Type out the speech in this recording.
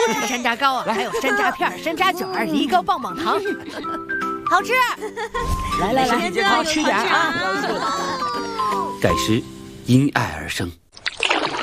这山楂糕啊，还有山楂片、山楂卷、梨膏棒棒糖，好吃。 来， 健康吃点啊！ 盖诗因爱而生。